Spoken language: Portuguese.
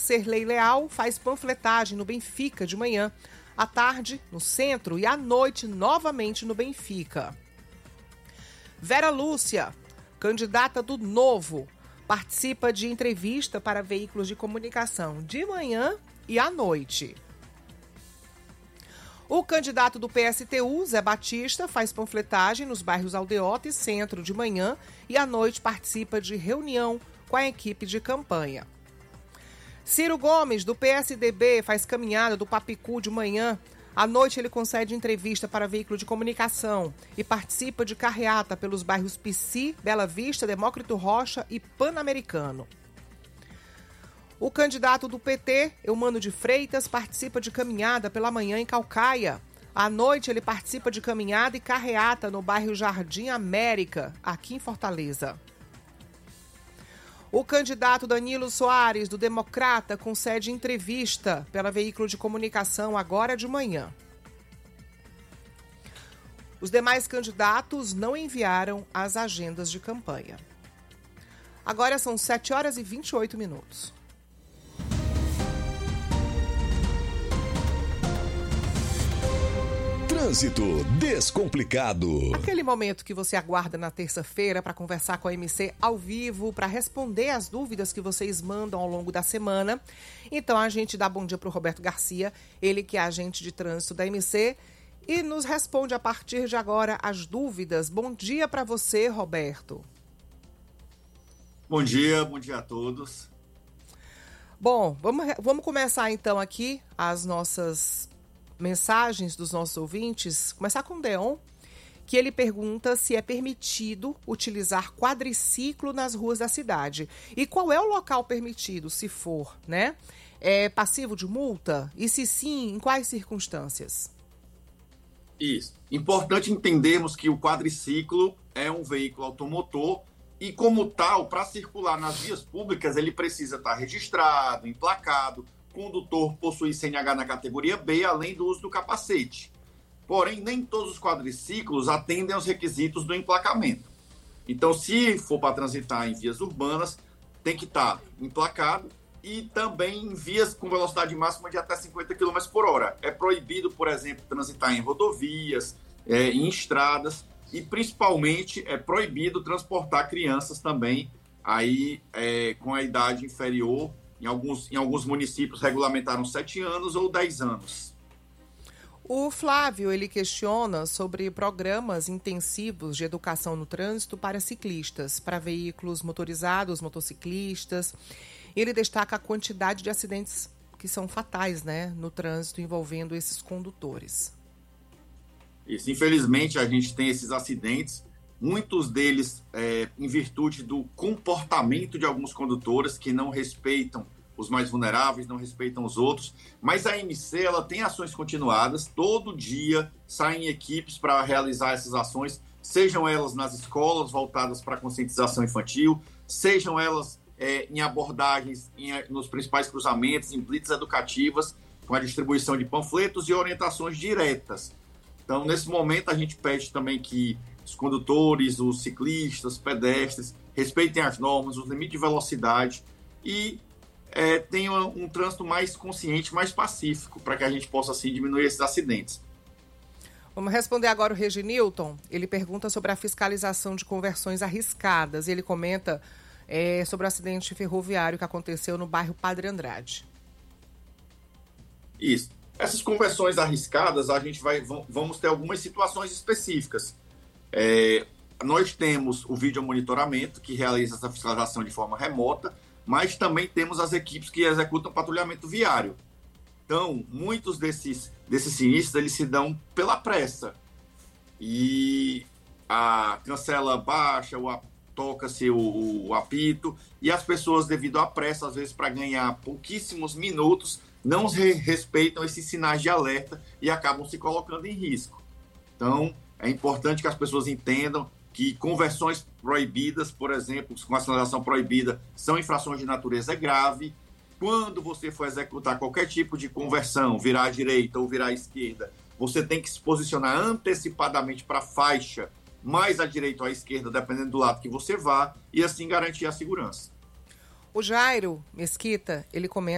Vanderlei Leal faz panfletagem no Benfica de manhã, à tarde no Centro e à noite novamente no Benfica. Vera Lúcia, candidata do Novo, participa de entrevista para veículos de comunicação de manhã e à noite. O candidato do PSTU, Zé Batista, faz panfletagem nos bairros Aldeota e Centro de manhã e à noite participa de reunião com a equipe de campanha. Ciro Gomes, do PSDB, faz caminhada do Papicu de manhã. À noite ele concede entrevista para veículo de comunicação e participa de carreata pelos bairros Pici, Bela Vista, Demócrito Rocha e Pan-Americano. O candidato do PT, Eumano de Freitas, participa de caminhada pela manhã em Caucaia. À noite, ele participa de caminhada e carreata no bairro Jardim América, aqui em Fortaleza. O candidato Danilo Soares, do Democrata, concede entrevista pela veículo de comunicação agora de manhã. Os demais candidatos não enviaram as agendas de campanha. Agora são 7 horas e 28 minutos. Trânsito Descomplicado. Aquele momento que você aguarda na terça-feira para conversar com a MC ao vivo, para responder as dúvidas que vocês mandam ao longo da semana. Então a gente dá bom dia para o Roberto Garcia, ele que é agente de trânsito da MC, e nos responde a partir de agora as dúvidas. Bom dia para você, Roberto. Bom dia a todos. Bom, vamos começar então aqui as nossas mensagens dos nossos ouvintes. Começar com o Deon, que ele pergunta se é permitido utilizar quadriciclo nas ruas da cidade. E qual é o local permitido, se for, né? É passivo de multa? E se sim, em quais circunstâncias? Isso. Importante entendermos que o quadriciclo é um veículo automotor e, como tal, para circular nas vias públicas, ele precisa estar registrado, emplacado, condutor possui CNH na categoria B, além do uso do capacete. Porém, nem todos os quadriciclos atendem aos requisitos do emplacamento. Então, se for para transitar em vias urbanas, tem que estar emplacado e também em vias com velocidade máxima de até 50 km por hora. É proibido, por exemplo, transitar em rodovias, em estradas e, principalmente, é proibido transportar crianças também aí, com a idade inferior. Em alguns municípios regulamentaram 7 anos ou 10 anos. O Flávio, ele questiona sobre programas intensivos de educação no trânsito para ciclistas, para veículos motorizados, motociclistas. Ele destaca a quantidade de acidentes que são fatais, né, no trânsito envolvendo esses condutores. Isso, infelizmente, a gente tem esses acidentes, muitos deles em virtude do comportamento de alguns condutores que não respeitam os mais vulneráveis, não respeitam os outros, mas a MC ela tem ações continuadas, todo dia saem equipes para realizar essas ações, sejam elas nas escolas voltadas para a conscientização infantil, sejam elas em abordagens nos principais cruzamentos, em blitz educativas, com a distribuição de panfletos e orientações diretas. Então, nesse momento, a gente pede também que os condutores, os ciclistas, os pedestres respeitem as normas, os limites de velocidade e tenham um trânsito mais consciente, mais pacífico, para que a gente possa, assim, diminuir esses acidentes. Vamos responder agora o Reginilton. Ele pergunta sobre a fiscalização de conversões arriscadas. Ele comenta sobre o acidente ferroviário que aconteceu no bairro Padre Andrade. Isso. Essas conversões arriscadas, a gente vamos ter algumas situações específicas. Nós temos o videomonitoramento, que realiza essa fiscalização de forma remota, mas também temos as equipes que executam patrulhamento viário. Então, muitos desses sinistros, eles se dão pela pressa. E a cancela baixa, toca-se o apito, e as pessoas, devido à pressa, às vezes para ganhar pouquíssimos minutos, não respeitam esses sinais de alerta e acabam se colocando em risco. Então, é importante que as pessoas entendam que conversões proibidas, por exemplo, com a sinalização proibida, são infrações de natureza grave. Quando você for executar qualquer tipo de conversão, virar à direita ou virar à esquerda, você tem que se posicionar antecipadamente para a faixa, mais à direita ou à esquerda, dependendo do lado que você vá, e assim garantir a segurança. O Jairo Mesquita, ele comenta